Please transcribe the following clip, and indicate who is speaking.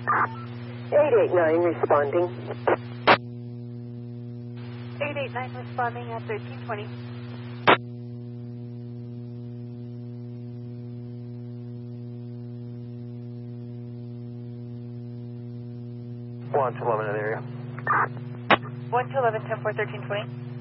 Speaker 1: 889 responding.
Speaker 2: 889 responding at 1320.
Speaker 3: One to 11 in the area.
Speaker 2: 1 to 11, 10 4, 1320.